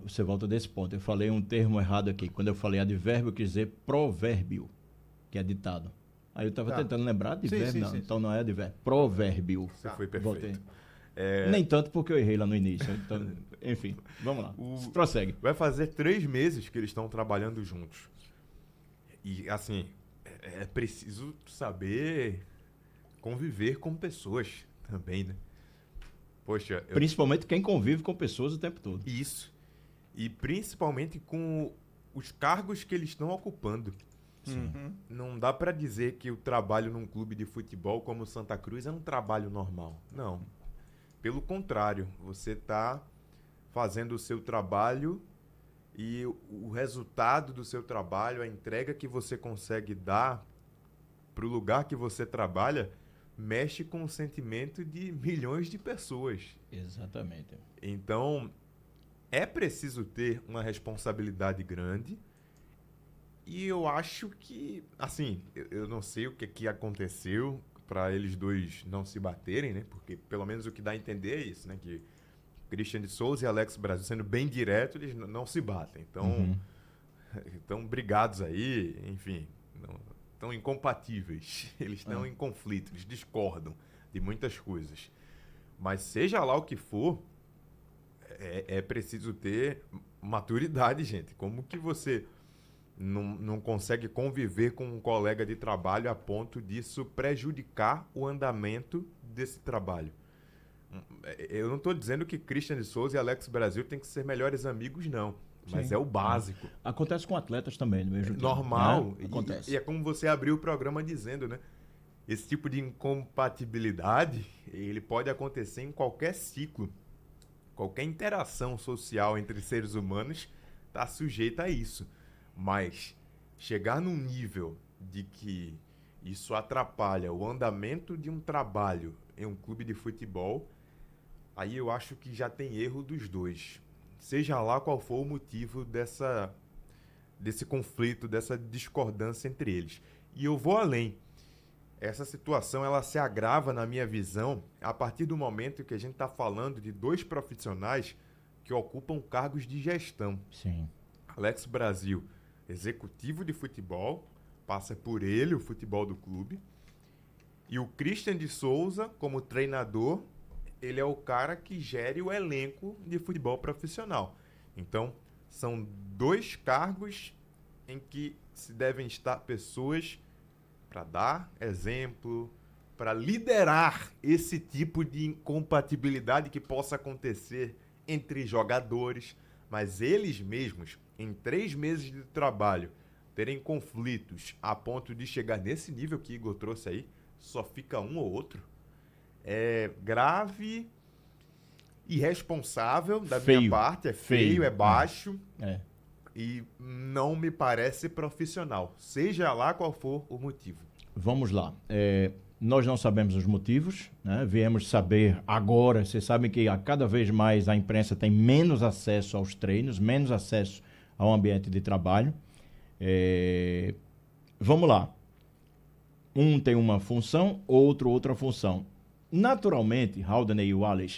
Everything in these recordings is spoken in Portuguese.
você volta desse ponto. Eu falei um termo errado aqui. Quando eu falei advérbio, eu quis dizer provérbio, que é ditado. Aí eu estava tentando lembrar advérbio, sim. Então não é advérbio. Provérbio. Você foi perfeito. Nem tanto porque eu errei lá no início. Então, enfim, vamos lá. Prossegue. Vai fazer 3 meses que eles estão trabalhando juntos. E, assim, é preciso saber conviver com pessoas também, né? Poxa... Principalmente quem convive com pessoas o tempo todo. Isso. E principalmente com os cargos que eles estão ocupando. Não dá para dizer que o trabalho num clube de futebol como o Santa Cruz é um trabalho normal. Não. Pelo contrário, você está fazendo o seu trabalho e o resultado do seu trabalho, a entrega que você consegue dar para o lugar que você trabalha, mexe com o sentimento de milhões de pessoas. Exatamente. Então, é preciso ter uma responsabilidade grande. E eu acho que, assim, eu não sei o que aconteceu para eles dois não se baterem, né? Porque pelo menos o que dá a entender é isso, né? Que Christian de Souza e Alex Brasil, sendo bem direto, eles não se batem. Então, estão brigados aí, enfim, estão incompatíveis. Eles estão em conflito, eles discordam de muitas coisas. Mas seja lá o que for, é preciso ter maturidade, gente. Como que você não consegue conviver com um colega de trabalho a ponto disso prejudicar o andamento desse trabalho? Eu não estou dizendo que Christian de Souza e Alex Brasil têm que ser melhores amigos, não. Mas é o básico. Acontece com atletas também, no mesmo tempo. Normal. Né? Acontece. E é como você abriu o programa dizendo, né? Esse tipo de incompatibilidade, ele pode acontecer em qualquer ciclo. Qualquer interação social entre seres humanos está sujeita a isso. Mas chegar num nível de que isso atrapalha o andamento de um trabalho em um clube de futebol, aí eu acho que já tem erro dos dois. Seja lá qual for o motivo desse conflito, dessa discordância entre eles. E eu vou além. Essa situação ela se agrava, na minha visão, a partir do momento que a gente está falando de 2 profissionais que ocupam cargos de gestão. Sim. Alex Brasil, executivo de futebol, passa por ele o futebol do clube. E o Christian de Souza, como treinador, ele é o cara que gere o elenco de futebol profissional. Então, são 2 cargos em que se devem estar pessoas para dar exemplo, para liderar esse tipo de incompatibilidade que possa acontecer entre jogadores, mas eles mesmos, em 3 meses de trabalho, terem conflitos a ponto de chegar nesse nível que Igor trouxe aí, só fica um ou outro, é grave, irresponsável da minha parte, é feio, é baixo e não me parece profissional, seja lá qual for o motivo. Vamos lá. Nós não sabemos os motivos, né? Viemos saber agora. Vocês sabem que cada vez mais a imprensa tem menos acesso aos treinos, menos acesso ao ambiente de trabalho. Vamos lá. Um tem uma função, outro outra função. Naturalmente, Haldane e Wallace,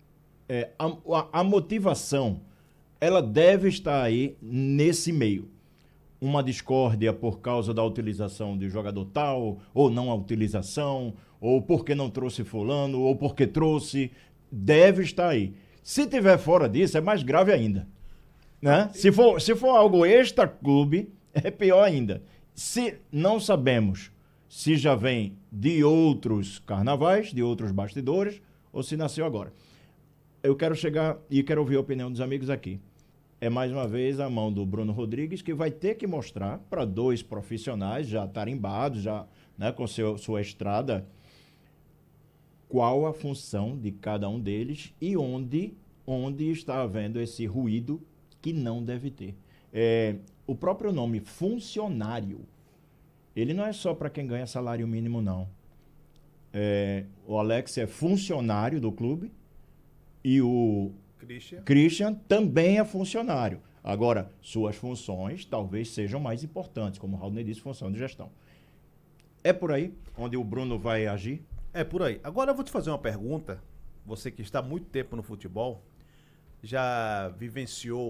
a motivação ela deve estar aí nesse meio. Uma discórdia por causa da utilização de jogador tal, ou não a utilização, ou porque não trouxe fulano, ou porque trouxe, deve estar aí. Se tiver fora disso, é mais grave ainda. Né? Se for algo extra-clube, é pior ainda. Se não sabemos se já vem de outros carnavais, de outros bastidores, ou se nasceu agora. Eu quero chegar e quero ouvir a opinião dos amigos aqui. É mais uma vez a mão do Bruno Rodrigues, que vai ter que mostrar para 2 profissionais já tarimbados, já, né, com sua estrada, qual a função de cada um deles e onde está havendo esse ruído que não deve ter. O próprio nome funcionário, ele não é só para quem ganha salário mínimo, não. O Alex é funcionário do clube e o Christian também é funcionário. Agora, suas funções talvez sejam mais importantes, como o Raul disse, função de gestão. É por aí onde o Bruno vai agir? É por aí. Agora eu vou te fazer uma pergunta. Você que está há muito tempo no futebol, já vivenciou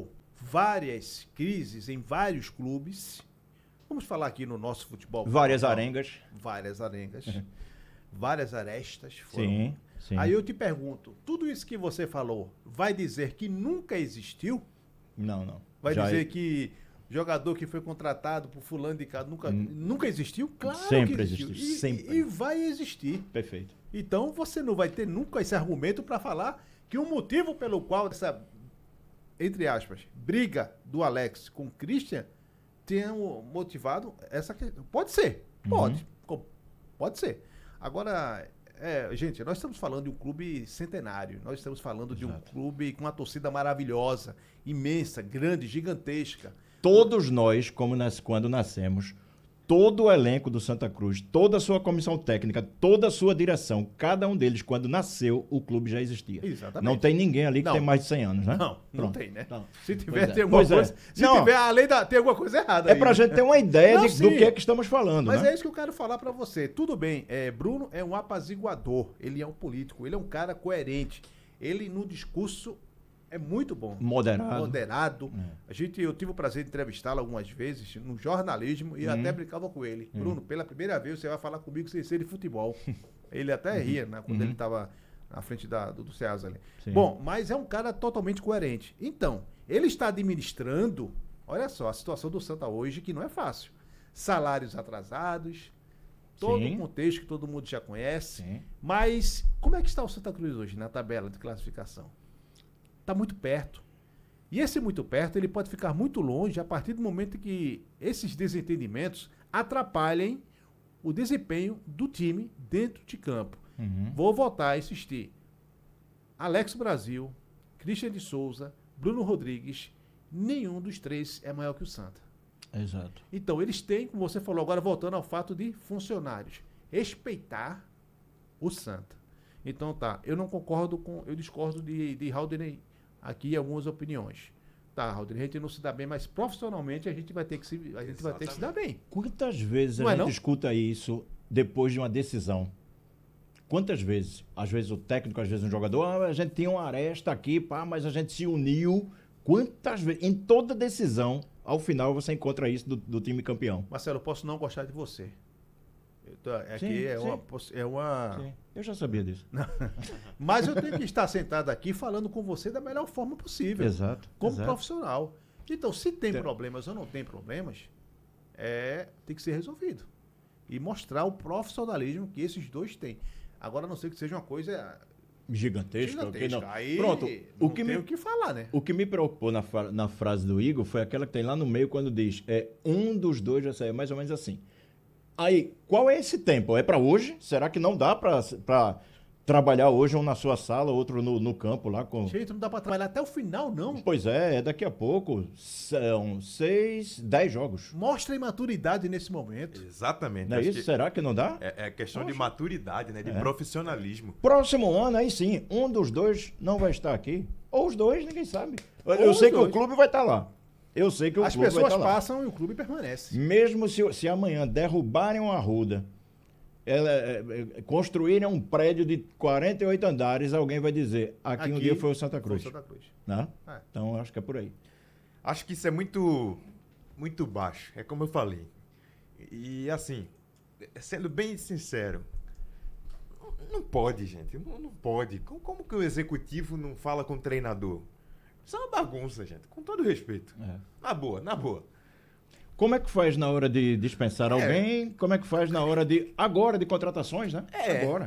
várias crises em vários clubes. Vamos falar aqui no nosso futebol. Várias arengas. Várias arengas. Várias arestas foram. Sim, sim. Aí eu te pergunto, tudo isso que você falou, vai dizer que nunca existiu? Não. Vai Já dizer que jogador que foi contratado por fulano de cá nunca existiu? Claro sempre que existiu. existiu, sempre. E vai existir. Perfeito. Então você não vai ter nunca esse argumento para falar que o motivo pelo qual essa, entre aspas, briga do Alex com o Christian tenha motivado essa questão. Pode ser, pode. Pode ser. Agora, gente, nós estamos falando de um clube centenário. Nós estamos falando de um clube com uma torcida maravilhosa, imensa, grande, gigantesca. Todos nós, quando nascemos, todo o elenco do Santa Cruz, toda a sua comissão técnica, toda a sua direção, cada um deles, quando nasceu, o clube já existia. Exatamente. Não tem ninguém ali que tem mais de 100 anos, né? Não Pronto. tem, né? Não. Se tiver, Pois tem é. alguma Pois é. coisa. Se Não. tiver, tem alguma coisa errada É aí, pra né? gente ter uma ideia Não, do sim. que é que estamos falando, Mas né? é isso que eu quero falar pra você. Tudo bem, Bruno é um apaziguador, ele é um político, ele é um cara coerente. Ele, no discurso, é muito bom. Moderado. Eu tive o prazer de entrevistá-lo algumas vezes no jornalismo e até brincava com ele. Bruno, pela primeira vez você vai falar comigo sem ser de futebol. Ele até ria, né? Quando ele estava na frente do Ceasa ali. Sim. Bom, mas é um cara totalmente coerente. Então, ele está administrando, olha só, a situação do Santa hoje, que não é fácil. Salários atrasados, todo o contexto que todo mundo já conhece. Sim. Mas como é que está o Santa Cruz hoje na tabela de classificação? Está muito perto. E esse muito perto, ele pode ficar muito longe a partir do momento que esses desentendimentos atrapalhem o desempenho do time dentro de campo. Vou voltar a insistir. Alex Brasil, Christian de Souza, Bruno Rodrigues, nenhum dos três é maior que o Santa. Exato. Então, eles têm, como você falou agora, voltando ao fato de funcionários, respeitar o Santa. Então, eu não concordo eu discordo de Haldney aqui algumas opiniões. Haldney, a gente não se dá bem, mas profissionalmente a gente vai ter que se dar bem. Quantas vezes Não a é, gente não? escuta isso depois de uma decisão? Quantas vezes? Às vezes o técnico, às vezes um jogador, a gente tinha uma aresta aqui, mas a gente se uniu. Quantas vezes? Em toda decisão, ao final você encontra isso do time campeão. Marcelo, eu posso não gostar de você. Sim. Sim. Eu já sabia disso. Mas eu tenho que estar sentado aqui falando com você da melhor forma possível. Exato. Como exato. profissional. Então, se tem problemas ou não tem problemas, tem que ser resolvido. E mostrar o profissionalismo que esses dois têm. Agora, a não ser que seja uma coisa Gigantesca. gigantesca. ok, não. Aí Pronto. não tem o que falar, né? O que me preocupou na frase do Igor foi aquela que tem lá no meio quando diz um dos dois já saiu, mais ou menos assim. Aí, qual é esse tempo? É para hoje? Será que não dá para trabalhar hoje um na sua sala, outro no campo lá com... Gente, não dá para trabalhar até o final, não. Pois é daqui a pouco. São 6, 10 jogos. Mostra imaturidade nesse momento. Exatamente. Não é Acho isso? que Será que não dá? é questão de maturidade, né? De profissionalismo. Próximo ano, aí sim, um dos dois não vai estar aqui. Ou os dois, ninguém sabe. Ou Eu os sei que dois. o clube vai estar lá. Eu sei que o As clube vai pessoas estar lá. passam e o clube permanece. Mesmo se amanhã derrubarem uma arruda, construírem um prédio de 48 andares, alguém vai dizer, aqui um dia foi o Santa Cruz. Foi o Santa Cruz. Né? É. Então, acho que é por aí. Acho que isso é muito, muito baixo. É como eu falei. E assim, sendo bem sincero, não pode, gente. Não pode. Como que o executivo não fala com o treinador? Isso é uma bagunça, gente. Com todo respeito. Na boa. Como é que faz na hora de dispensar alguém? Como é que faz na hora de contratações, né? Agora.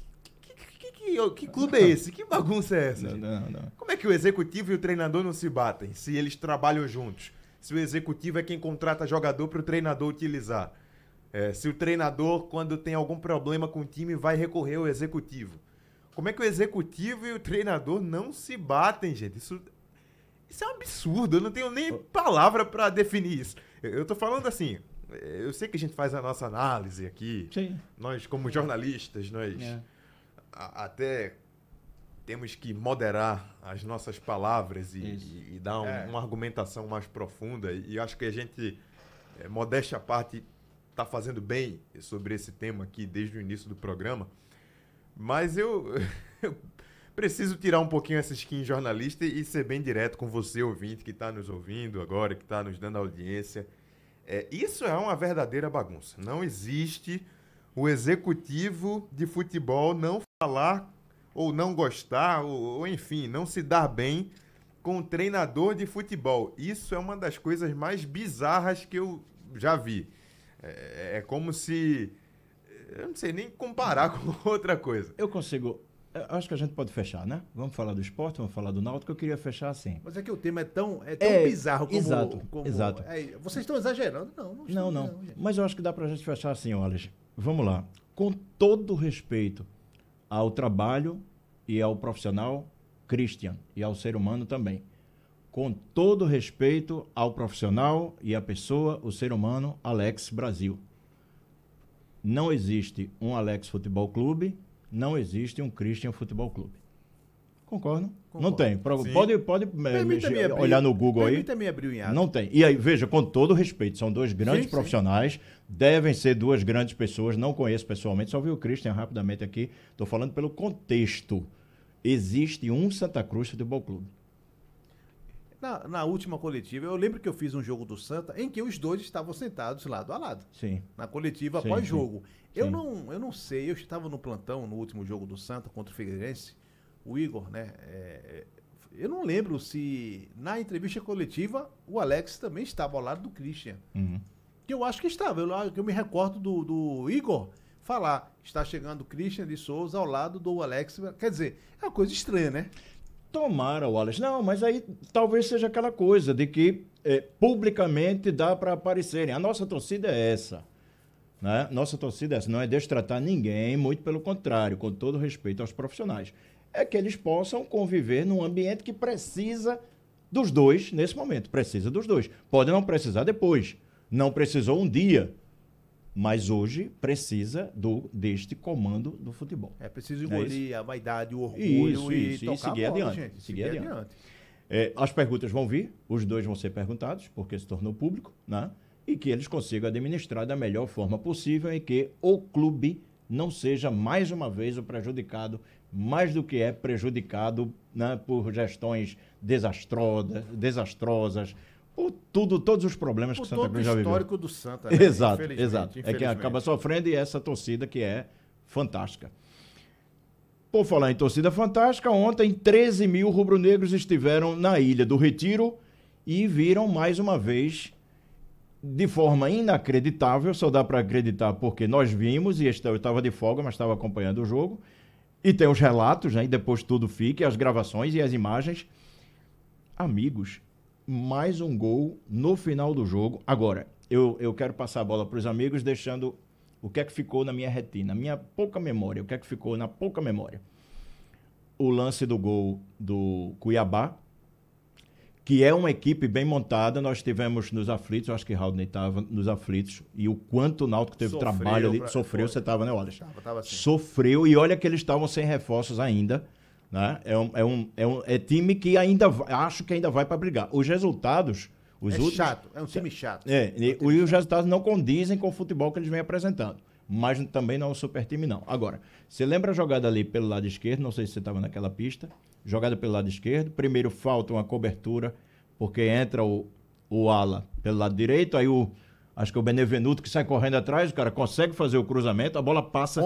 Que clube é esse? Que bagunça é essa? gente? Não. Como é que o executivo e o treinador não se batem se eles trabalham juntos? Se o executivo é quem contrata jogador para o treinador utilizar? Se o treinador, quando tem algum problema com o time, vai recorrer ao executivo? Como é que o executivo e o treinador não se batem, gente? Isso é um absurdo. Eu não tenho nem palavra para definir isso. Eu tô falando assim, eu sei que a gente faz a nossa análise aqui. Sim. Nós, como jornalistas, nós até temos que moderar as nossas palavras e dar uma argumentação mais profunda. E acho que a gente, modéstia à parte, está fazendo bem sobre esse tema aqui desde o início do programa. Mas preciso tirar um pouquinho essa skin jornalista e ser bem direto com você, ouvinte, que está nos ouvindo agora, que está nos dando audiência. Isso é uma verdadeira bagunça. Não existe o executivo de futebol não falar ou não gostar, ou enfim, não se dar bem com o treinador de futebol. Isso é uma das coisas mais bizarras que eu já vi. É como se... Eu não sei nem comparar com outra coisa. Eu acho que a gente pode fechar, né? Vamos falar do esporte, vamos falar do Náutico, eu queria fechar assim. Mas é que o tema é tão bizarro como... Exato. Vocês estão exagerando? Não. Mas eu acho que dá pra gente fechar assim, olha. Vamos lá. Com todo respeito ao trabalho e ao profissional Christian e ao ser humano também. Com todo respeito ao profissional e à pessoa, o ser humano Alex Brasil. Não existe um Alex Futebol Clube, não existe um Christian Futebol Clube. Concordo? Não tem. Pode olhar no Google aí. Permita-me abrir o hiato. Não tem. E aí, veja, com todo respeito, são dois grandes profissionais, devem ser duas grandes pessoas, não conheço pessoalmente, só vi o Christian rapidamente aqui, estou falando pelo contexto. Existe um Santa Cruz Futebol Clube. Na última coletiva, eu lembro que eu fiz um jogo do Santa em que os dois estavam sentados lado a lado. Sim. Na coletiva após jogo. Eu não sei, eu estava no plantão no último jogo do Santa contra o Figueirense, o Igor, né? Eu não lembro se na entrevista coletiva o Alex também estava ao lado do Christian. Uhum. Que eu acho que estava. Eu me recordo do Igor falar, está chegando o Christian de Souza ao lado do Alex. Quer dizer, é uma coisa estranha, né? Tomara, Wallace. Não, mas aí talvez seja aquela coisa de que publicamente dá para aparecerem. A nossa torcida é essa. Né? Nossa torcida é essa. Não é destratar ninguém, muito pelo contrário, com todo respeito aos profissionais. É que eles possam conviver num ambiente que precisa dos dois nesse momento. Precisa dos dois. Pode não precisar depois. Não precisou um dia. Mas hoje precisa deste comando do futebol. É preciso engolir a vaidade, o orgulho e seguir adiante. Gente. Seguir adiante. As perguntas vão vir, os dois vão ser perguntados, porque se tornou público, né? E que eles consigam administrar da melhor forma possível e que o clube não seja mais uma vez o prejudicado, mais do que é prejudicado, né, por gestões desastrosas, por todos os problemas que o Santa Cruz já viveu. O histórico do Santa, né? Exato. É que acaba sofrendo e essa torcida que é fantástica. Por falar em torcida fantástica, ontem 13 mil rubro-negros estiveram na Ilha do Retiro e viram mais uma vez, de forma inacreditável, só dá para acreditar porque nós vimos, e eu estava de folga, mas estava acompanhando o jogo, e tem os relatos, né, e depois tudo fica, as gravações e as imagens. Amigos, mais um gol no final do jogo. Agora, eu quero passar a bola para os amigos, deixando o que é que ficou na minha retina, minha pouca memória, o que é que ficou na pouca memória. O lance do gol do Cuiabá, que é uma equipe bem montada. Nós tivemos nos aflitos, acho que Raul estava nos aflitos, e o quanto o Náutico teve trabalho ali. Sofreu, você estava, né, Wallace? Tava assim. Sofreu, e olha que eles estavam sem reforços ainda. Né? É time que acho que ainda vai para brigar. Os resultados... chato, é um time chato. E os resultados não condizem com o futebol que eles vêm apresentando. Mas também não é um super time, não. Agora, você lembra a jogada ali pelo lado esquerdo? Não sei se você estava naquela pista. Jogada pelo lado esquerdo. Primeiro falta uma cobertura, porque entra o ala pelo lado direito. Aí acho que o Benevenuto que sai correndo atrás, o cara consegue fazer o cruzamento, a bola passa...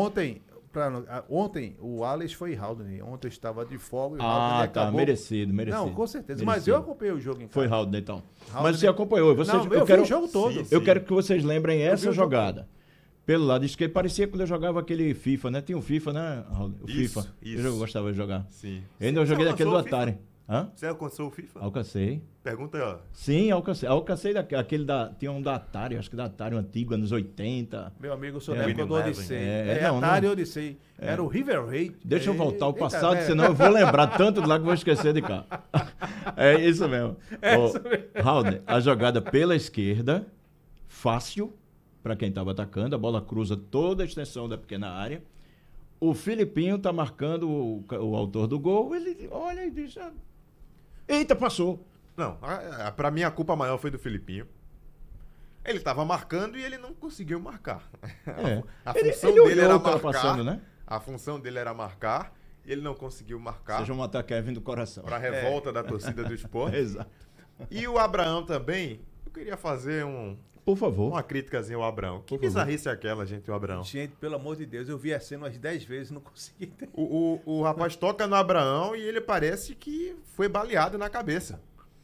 Ontem o Alex foi Haldane. Ontem estava de folga e o Haldane acabou... merecido. Não, com certeza. Mas eu acompanhei o jogo em casa. Foi Haldane, então. Mas você acompanhou. Eu vi o jogo todo. Eu quero que vocês lembrem essa jogada. Pelo lado esquerdo, parecia quando eu jogava aquele FIFA, né? Tinha um FIFA, né, Raul? FIFA. Isso. Eu gostava de jogar. Sim. Ainda eu joguei daquele do Atari. Hã? Você alcançou o FIFA? Alcancei. Pergunta aí, ó. Sim, alcancei aquele tinha um da Atari, acho que da Atari, um antigo, anos 80. Meu amigo, eu sou da época do Odyssey. Não, Atari Odyssey. Era o River Raid. Deixa eu voltar ao passado, senão eu vou lembrar tanto de lá que vou esquecer de cá. É isso mesmo. Raul, a jogada pela esquerda, fácil, para quem estava atacando, a bola cruza toda a extensão da pequena área. O Filipinho está marcando o autor do gol, ele olha e diz... Eita, passou. Não, pra mim a culpa maior foi do Filipinho. Ele tava marcando e ele não conseguiu marcar. A função dele era marcar. Passando, né? A função dele era marcar ele não conseguiu marcar. Seja um ataque Kevin do coração. Para a revolta da torcida do Sport. Exato. E o Abraão também, eu queria fazer Por favor. uma criticazinha ao Abraão. Que Por favor. bizarrice é aquela, gente, o Abraão? Gente, pelo amor de Deus, eu vi a cena umas 10 vezes e não consegui entender. O rapaz toca no Abraão e ele parece que foi baleado na cabeça.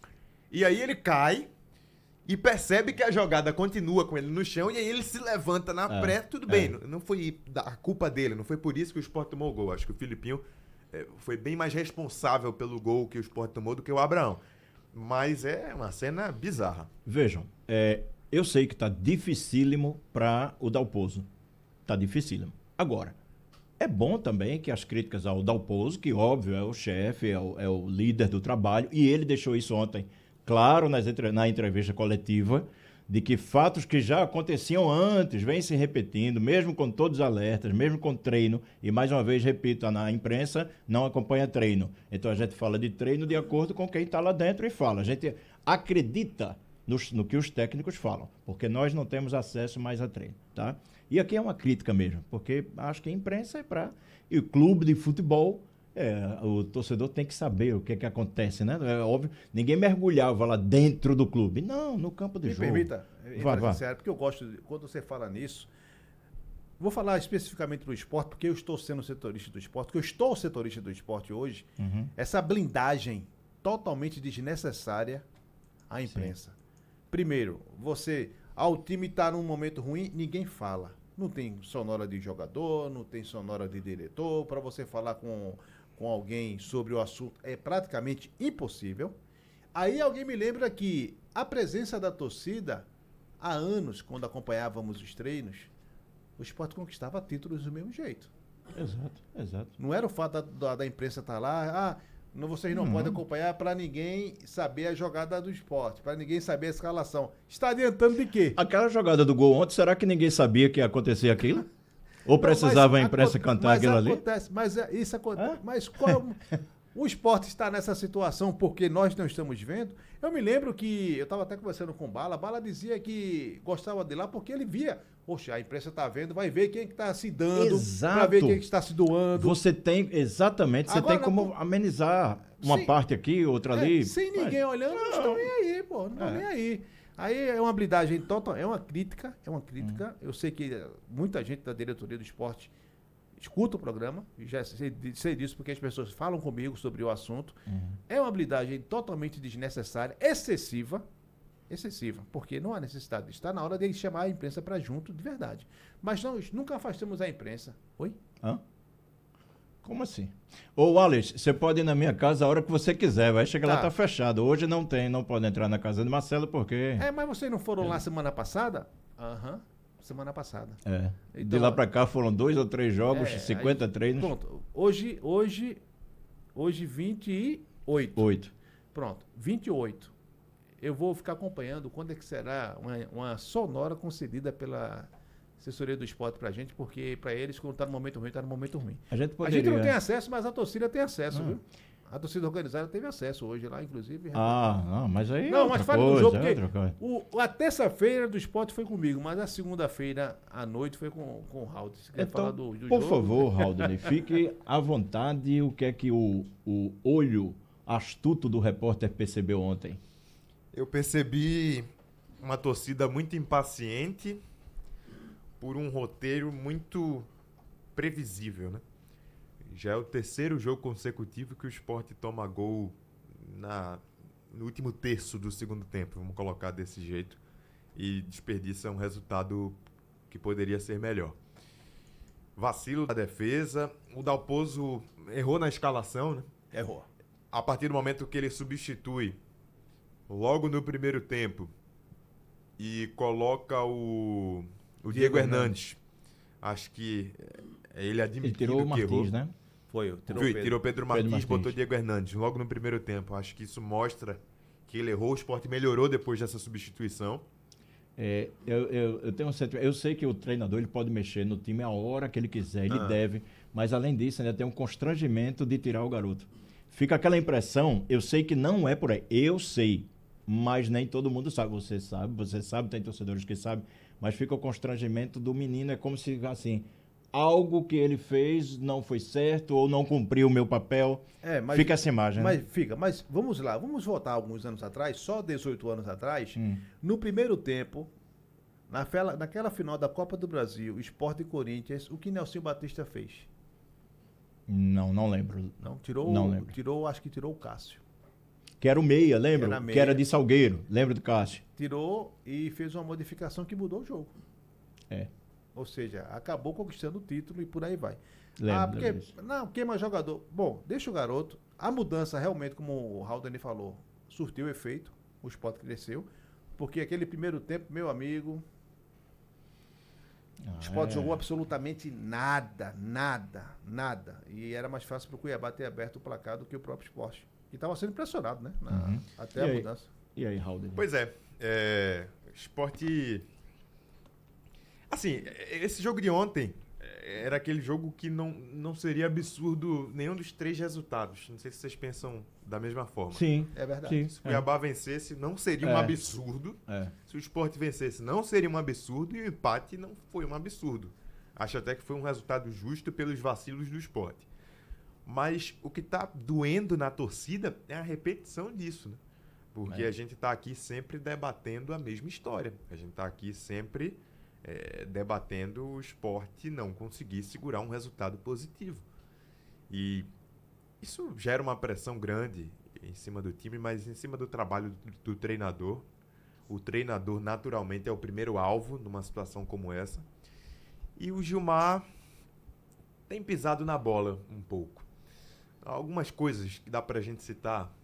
E aí ele cai e percebe que a jogada continua com ele no chão e aí ele se levanta na pré. Tudo bem, não foi a culpa dele, não foi por isso que o Sport tomou o gol. Acho que o Filipinho foi bem mais responsável pelo gol que o Sport tomou do que o Abraão. Mas é uma cena bizarra. Vejam, eu sei que tá dificílimo para o Dalpozo. Tá dificílimo. Agora, é bom também que as críticas ao Dalpozo, que óbvio é o chefe, é o líder do trabalho, e ele deixou isso ontem claro na entrevista coletiva, de que fatos que já aconteciam antes vêm se repetindo, mesmo com todos os alertas, mesmo com treino, e mais uma vez, repito, a imprensa não acompanha treino. Então a gente fala de treino de acordo com quem está lá dentro e fala. A gente acredita no que os técnicos falam, porque nós não temos acesso mais a treino, tá? E aqui é uma crítica mesmo, porque acho que a imprensa é para... E o clube de futebol... o torcedor tem que saber o que acontece, né? É óbvio, ninguém mergulhava lá dentro do clube. Não, no campo de jogo. Me permita, vá. sincero, porque eu gosto, quando você fala nisso, vou falar especificamente do esporte, porque eu estou sendo setorista do esporte, porque eu estou setorista do esporte hoje, essa blindagem totalmente desnecessária à imprensa. Sim. Primeiro, o time está num momento ruim, ninguém fala. Não tem sonora de jogador, não tem sonora de diretor, para você falar com alguém sobre o assunto é praticamente impossível. Aí alguém me lembra que a presença da torcida, há anos, quando acompanhávamos os treinos, o Sport conquistava títulos do mesmo jeito. Exato. Não era o fato da imprensa estar lá, vocês não podem acompanhar para ninguém saber a jogada do Sport, para ninguém saber a escalação. Está adiantando de quê? Aquela jogada do gol ontem, será que ninguém sabia que ia acontecer aquilo? Ou precisava a imprensa cantar aquilo ali? Isso acontece. Mas qual... O Sport está nessa situação porque nós não estamos vendo. Eu me lembro que eu estava até conversando com o Bala dizia que gostava de lá porque ele via, poxa, a imprensa está vendo, vai ver quem está se dando, para ver quem está se doando. Você tem, exatamente, tem como amenizar uma parte aqui, outra ali. Sem ninguém olhando, não estão nem aí, pô, não estão nem aí. Aí é uma blindagem total, é uma crítica. Eu sei que muita gente da diretoria do esporte escuta o programa, já sei disso porque as pessoas falam comigo sobre o assunto. É uma blindagem totalmente desnecessária, excessiva, porque não há necessidade disso. Está na hora de chamar a imprensa para junto, de verdade. Mas nós nunca afastamos a imprensa. Oi? Como assim? Ô, Wallace, você pode ir na minha casa a hora que você quiser, vai chegar lá, tá fechado. Hoje não pode entrar na casa de Marcelo, porque... mas vocês não foram lá semana passada? Semana passada. Então, de lá pra cá foram 2 ou 3 jogos, 50 treinos. Pronto. Hoje 28. Pronto, 28. Eu vou ficar acompanhando quando é que será uma sonora concedida pela assessoria do esporte pra gente, porque pra eles, quando tá no momento ruim, tá no momento ruim. A gente não tem acesso, mas a torcida tem acesso, viu? A torcida organizada teve acesso hoje lá, inclusive. Mas aí mas fale do jogo, porque a terça-feira do esporte foi comigo, mas a segunda-feira à noite foi com o Raul. Você quer falar do jogo? Por favor, Raul, fique à vontade. O que é que o olho astuto do repórter percebeu ontem? Eu percebi uma torcida muito impaciente por um roteiro muito previsível, né? Já é o terceiro jogo consecutivo que o Sport toma gol no último terço do segundo tempo, vamos colocar desse jeito, e desperdiça um resultado que poderia ser melhor. Vacilo da defesa, o Dalpozo errou na escalação, né? Errou. A partir do momento que ele substitui, logo no primeiro tempo, e coloca o Diego Hernandes, acho que ele admitiu que errou. Ele tirou o Martins, né? Tirou Pedro Martins, botou Diego Hernandes logo no primeiro tempo. Acho que isso mostra que ele errou, o Sport melhorou depois dessa substituição. Eu tenho um sentimento. Eu sei que o treinador ele pode mexer no time a hora que ele quiser, ele deve, mas além disso ainda tem um constrangimento de tirar o garoto. Fica aquela impressão, eu sei que não é por aí, eu sei, mas nem todo mundo sabe. Você sabe, tem torcedores que sabem, mas fica o constrangimento do menino, é como se assim... algo que ele fez não foi certo ou não cumpriu o meu papel. Fica essa imagem, né? Mas vamos lá, vamos voltar alguns anos atrás, só 18 anos atrás, no primeiro tempo, naquela final da Copa do Brasil, Sport e Corinthians, o que Nelson Batista fez? Não lembro. Não, tirou, Não lembro. acho que tirou o Cássio. Que era o meia, lembra? Era meia. Que era de Salgueiro, lembra do Cássio? Tirou e fez uma modificação que mudou o jogo. É. Ou seja, acabou conquistando o título e por aí vai. Lembro porque disso. não, quem é mais jogador? Bom, deixa o garoto. A mudança realmente, como o Haldane falou, surtiu efeito. O Sport cresceu. Porque aquele primeiro tempo, meu amigo, o Sport jogou absolutamente nada. E era mais fácil para o Cuiabá ter aberto o placar do que o próprio Sport. E estava sendo pressionado, né? Até a mudança. E aí, Haldane? Pois é. Sport... Assim, esse jogo de ontem era aquele jogo que não seria absurdo nenhum dos 3 resultados. Não sei se vocês pensam da mesma forma. Sim. É verdade. Sim, Se o Cuiabá vencesse, não seria um absurdo. Se o Sport vencesse, não seria um absurdo. E o empate não foi um absurdo. Acho até que foi um resultado justo pelos vacilos do Sport. Mas o que está doendo na torcida é a repetição disso, né? Porque a gente está aqui sempre debatendo a mesma história. A gente está aqui sempre debatendo o Sport não conseguir segurar um resultado positivo. E isso gera uma pressão grande em cima do time, mas em cima do trabalho do treinador. O treinador, naturalmente, é o primeiro alvo numa situação como essa. E o Gilmar tem pisado na bola um pouco. Algumas coisas que dá pra gente citar.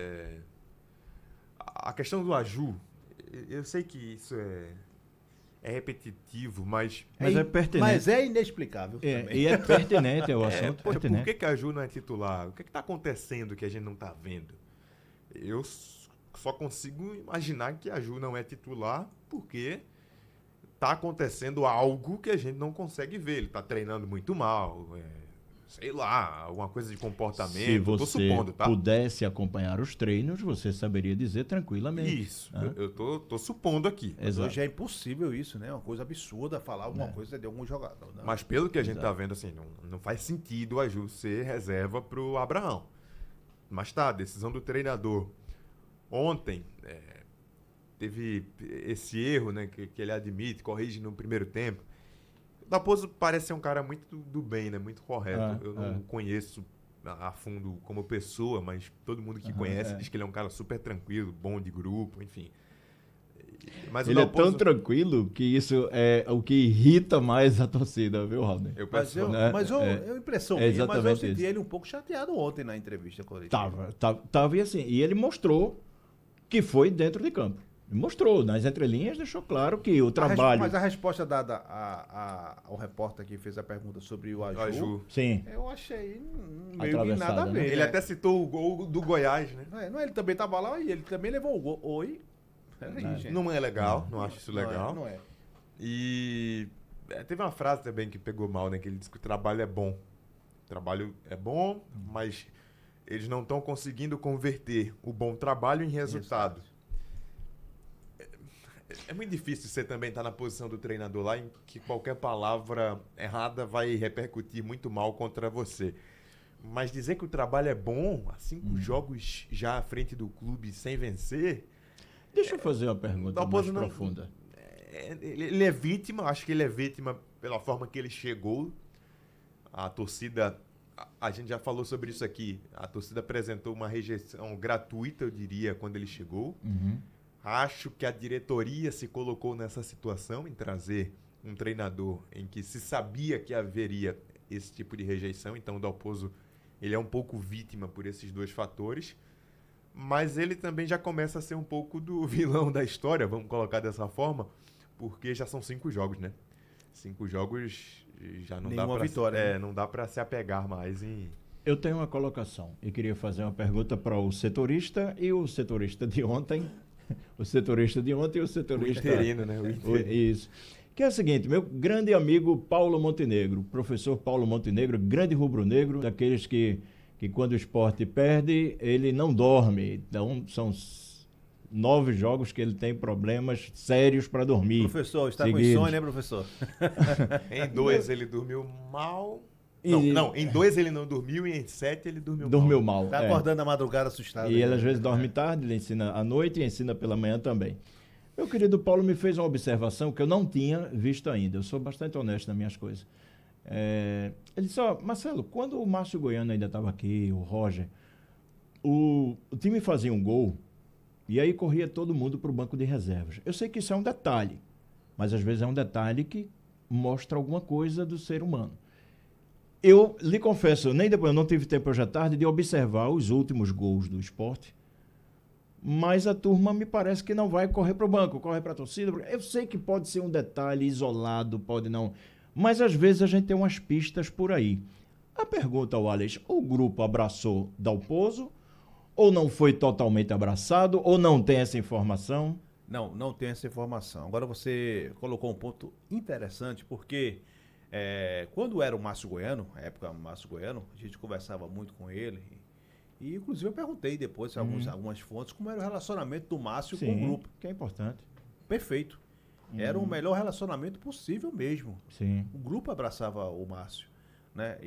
A questão do Aju, eu sei que isso é repetitivo, mas é pertinente. Mas é inexplicável. E é pertinente o assunto. Poxa, pertinente. por que a Aju não é titular? O que está acontecendo que a gente não está vendo? Eu só consigo imaginar que a Aju não é titular porque está acontecendo algo que a gente não consegue ver. Ele está treinando muito mal, sei lá, alguma coisa de comportamento. Se você tô supondo, tá? pudesse acompanhar os treinos, você saberia dizer tranquilamente. Isso, eu tô supondo aqui. Mas hoje é impossível isso, né? Uma coisa absurda falar alguma coisa de algum jogador. Não. Mas pelo que a gente tá vendo, assim, não faz sentido o Aju ser reserva pro Abraão. Mas tá, decisão do treinador. Ontem, teve esse erro, né, que ele admite, corrige no primeiro tempo. O Dalpozo parece ser um cara muito do bem, né? Muito correto. Eu não conheço a fundo como pessoa, mas todo mundo que conhece diz que ele é um cara super tranquilo, bom de grupo, enfim. Mas ele é tão tranquilo que isso é o que irrita mais a torcida, viu, Raul? Eu impressão minha, mas eu senti ele um pouco chateado ontem na entrevista coletiva. Tava e assim, e ele mostrou que foi dentro de campo. Mostrou, nas entrelinhas deixou claro que o trabalho... Mas a resposta dada ao repórter que fez a pergunta sobre o Aju, sim, eu achei meio que nada a ver. Né? Ele até citou o gol do Goiás, né? Ele também estava lá e ele também levou o gol. Oi? Não é legal, não acho isso legal. Não é. E teve uma frase também que pegou mal, né? Que ele disse que o trabalho é bom. O trabalho é bom, mas eles não estão conseguindo converter o bom trabalho em resultado. É muito difícil você também estar na posição do treinador lá em que qualquer palavra errada vai repercutir muito mal contra você. Mas dizer que o trabalho é bom, há 5 jogos já à frente do clube sem vencer... Deixa eu fazer uma pergunta mais profunda. Ele é vítima, acho que ele é vítima pela forma que ele chegou. A torcida, a gente já falou sobre isso aqui, a torcida apresentou uma rejeição gratuita, eu diria, quando ele chegou. Acho que a diretoria se colocou nessa situação em trazer um treinador em que se sabia que haveria esse tipo de rejeição. Então o Dalpozo, ele é um pouco vítima por esses 2 fatores. Mas ele também já começa a ser um pouco do vilão da história, vamos colocar dessa forma, porque já são 5 jogos, né? 5 jogos já não dá para vitória, não dá para se apegar mais em... Eu tenho uma colocação e queria fazer uma pergunta para o setorista e o setorista de ontem. O setorista de ontem e o setorista... O interino, né? Isso. Que é o seguinte, meu grande amigo Paulo Montenegro, professor Paulo Montenegro, grande rubro-negro, daqueles que quando o Sport perde, ele não dorme. Então, são 9 jogos que ele tem problemas sérios para dormir. Professor, está seguidos. com insônia, né, professor? Em 2 ele dormiu mal. E- Não, em 2 ele não dormiu e em 7 ele dormiu Dormiu mal. Tá é. acordando na madrugada assustado. E ele né? às vezes dorme tarde, ele ensina à noite e ensina pela manhã também. Meu querido Paulo me fez uma observação que eu não tinha visto ainda. Eu sou bastante honesto nas minhas coisas. Ele disse, ó, Marcelo, quando o Márcio Goiano ainda estava aqui, o Roger, o time fazia um gol e aí corria todo mundo para o banco de reservas. Eu sei que isso é um detalhe, mas às vezes é um detalhe que mostra alguma coisa do ser humano. Eu lhe confesso, nem depois, eu não tive tempo hoje à tarde de observar os últimos gols do Sport, mas a turma me parece que não vai correr para o banco, corre para a torcida. Eu sei que pode ser um detalhe isolado, pode não, mas às vezes a gente tem umas pistas por aí. A pergunta, Wallace, o grupo abraçou Dalpozo ou não foi totalmente abraçado ou não tem essa informação? Não tem essa informação. Agora você colocou um ponto interessante, porque quando era o Márcio Goiano, a época do Márcio Goiano, a gente conversava muito com ele. E inclusive eu perguntei depois, algumas fontes, como era o relacionamento do Márcio com o grupo. Que é importante. Perfeito. Era o melhor relacionamento possível mesmo. Sim. O grupo abraçava o Márcio, né?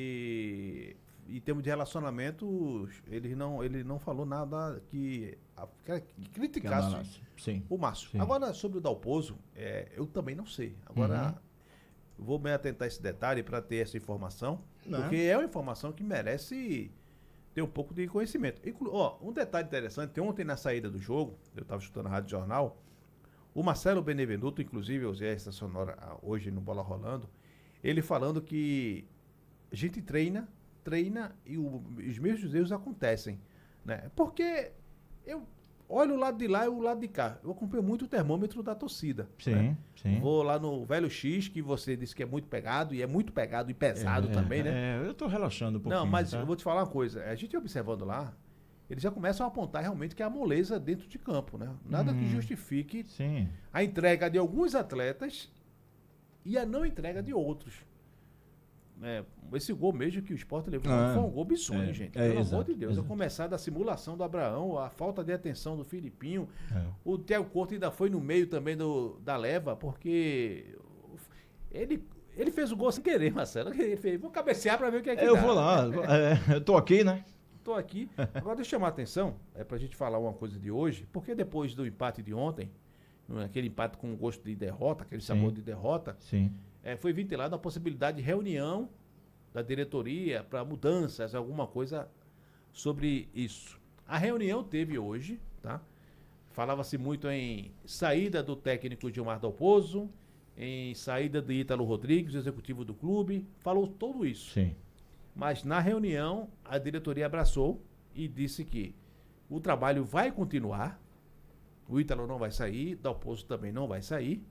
E em termos de relacionamento, ele não falou nada que criticasse abalasse. Sim. o Márcio. Sim. Agora, sobre o Dalpozo, eu também não sei. Agora, vou me atentar a esse detalhe para ter essa informação, Não. porque é uma informação que merece ter um pouco de conhecimento. Um detalhe interessante, ontem na saída do jogo, eu estava escutando a Rádio Jornal, o Marcelo Benevenuto, inclusive, eu usei essa sonora hoje no Bola Rolando, ele falando que a gente treina e os mesmos erros acontecem, né? Porque eu olho o lado de lá e o lado de cá. Eu acompanho muito o termômetro da torcida. Sim, né? sim. Vou lá no Velho X, que você disse que é muito pegado, e é muito pegado e pesado também, né? Eu tô relaxando um pouquinho. Não, mas tá? eu vou te falar uma coisa. A gente observando lá, eles já começam a apontar realmente que é a moleza dentro de campo, né? Nada que justifique Sim. a entrega de alguns atletas e a não entrega de outros. Esse gol mesmo que o Sport levou foi um gol bizonho, gente. Pelo amor exato, de Deus. exato. A começar da simulação do Abraão, a falta de atenção do Filipinho. É. O Thiago Couto ainda foi no meio também da leva, porque ele fez o gol sem querer, Marcelo. Ele fez, vou cabecear para ver o que é que Eu dá. vou lá. Eu tô aqui, né? Tô aqui. Agora deixa eu chamar a atenção, pra gente falar uma coisa de hoje, porque depois do empate de ontem, aquele empate com gosto de derrota, aquele sabor de derrota, Sim. foi ventilada a possibilidade de reunião da diretoria para mudanças, alguma coisa sobre isso. A reunião teve hoje, tá? Falava-se muito em saída do técnico Gilmar Dalpozo, em saída de Ítalo Rodrigues, executivo do clube, falou tudo isso. Sim. Mas na reunião, a diretoria abraçou e disse que o trabalho vai continuar, o Ítalo não vai sair, Dalpozo também não vai sair,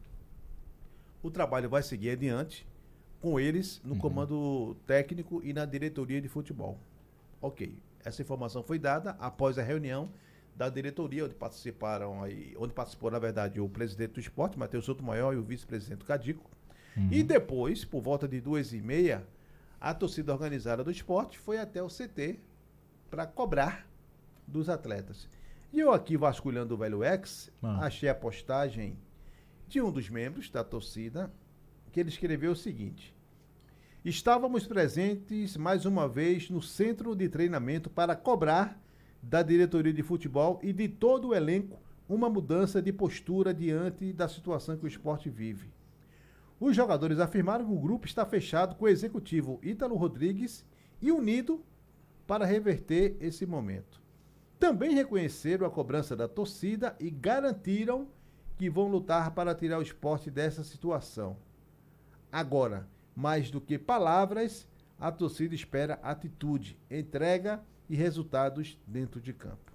o trabalho vai seguir adiante, com eles no comando técnico e na diretoria de futebol. Ok, essa informação foi dada após a reunião da diretoria, onde participou, na verdade, o presidente do Sport, Matheus Sotomayor, e o vice-presidente Cadico. E depois, por volta de 2h30, a torcida organizada do Sport foi até o CT para cobrar dos atletas. E eu aqui, vasculhando o Velho X, achei a postagem de um dos membros da torcida, que ele escreveu o seguinte: estávamos presentes mais uma vez no centro de treinamento para cobrar da diretoria de futebol e de todo o elenco uma mudança de postura diante da situação que o Sport vive. Os jogadores afirmaram que o grupo está fechado com o executivo Ítalo Rodrigues e unido para reverter esse momento. Também reconheceram a cobrança da torcida e garantiram que vão lutar para tirar o Sport dessa situação. Agora, mais do que palavras, a torcida espera atitude, entrega e resultados dentro de campo.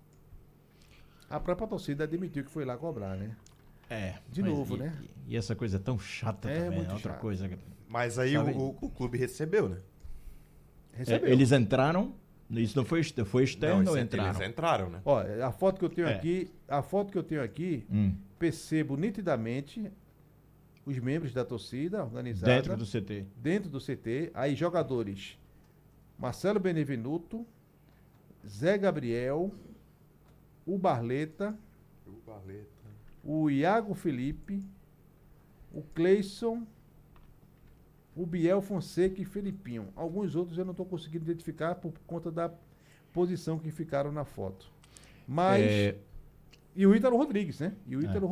A própria torcida admitiu que foi lá cobrar, né? De novo, né? E essa coisa tão chata também, muito outra chato. coisa. Mas aí Sabe? o clube recebeu, né? Recebeu. Eles entraram, isso não foi externo ou eles entraram? entraram, né? Ó, a foto que eu tenho aqui, percebo nitidamente os membros da torcida organizada Dentro do CT. aí jogadores Marcelo Benevenuto, Zé Gabriel, o Barleta, O Barleta. o Iago Felipe, o Cleison, o Biel Fonseca e Felipinho. Alguns outros eu não estou conseguindo identificar por conta da posição que ficaram na foto. Mas... E o Ítalo Rodrigues, né? E o Ítalo